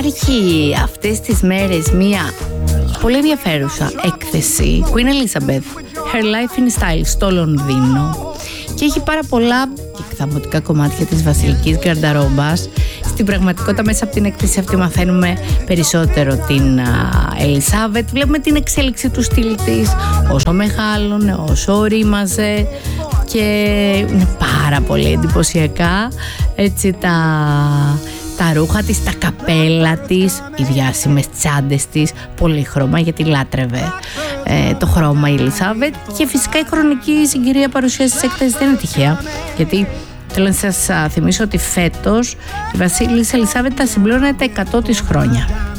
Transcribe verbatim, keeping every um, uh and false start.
Υπάρχει αυτές τις μέρες μία πολύ ενδιαφέρουσα έκθεση Queen Elizabeth, Her Life in Style, στο Λονδίνο, και έχει πάρα πολλά και εκθαμωτικά κομμάτια της βασιλικής γκαρνταρόμπας. Στην πραγματικότητα μέσα από την έκθεση αυτή μαθαίνουμε περισσότερο την Ελισάβετ, βλέπουμε την εξέλιξη του στυλ της, όσο μεγάλωνε, όσο ορίμαζε, και είναι πάρα πολύ εντυπωσιακά έτσι τα... τα ρούχα της, τα καπέλα της, οι διάσημες τσάντες της, πολύχρωμα, γιατί λάτρευε ε, το χρώμα η Ελισάβετ. Και φυσικά η χρονική συγκυρία παρουσίαση της έκθεσης δεν είναι τυχαία, γιατί θέλω να σας θυμίσω ότι φέτος η βασίλισσα Ελισάβετ θα συμπληρώνει τα εκατό της χρόνια.